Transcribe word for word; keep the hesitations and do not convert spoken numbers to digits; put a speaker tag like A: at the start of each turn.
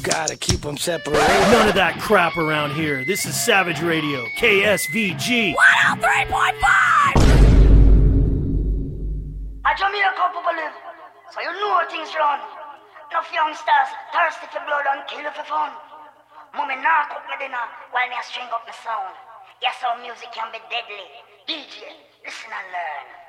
A: gotta keep them separated.
B: None of that crap around here. This is Savage Radio, K S V G.
C: one oh three point five!
D: A Jamaica people live, so you know how things run. Enough youngsters thirsty for blood and kill for fun. Mommy nah cook me dinner while me a string up my sound. Yes, how music can be deadly. D J, listen and learn.